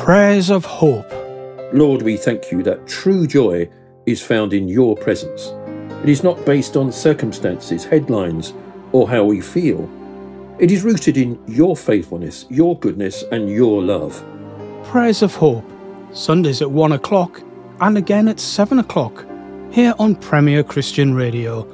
Prayers of Hope. Lord, we thank you that true joy is found in your presence. It is not based on circumstances, headlines, or how we feel. It is rooted in your faithfulness, your goodness, and your love. Prayers of Hope, Sundays at 1 o'clock and again at 7 o'clock, here on Premier Christian Radio